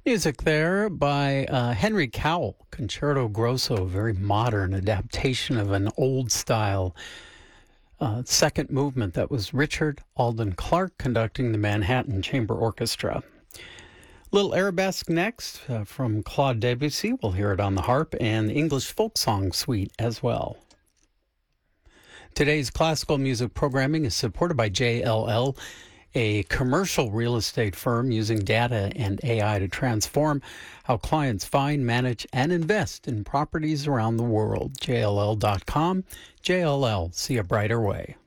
Music there by Henry Cowell, Concerto Grosso, very modern adaptation of an old style second movement that was Richard Alden Clark conducting the Manhattan Chamber Orchestra. Little arabesque next from Claude Debussy. We'll hear it on the harp and the English folk song suite as well. Today's classical music programming is supported by JLL, a commercial real estate firm using data and AI to transform how clients find, manage, and invest in properties around the world. JLL.com. JLL, see a brighter way.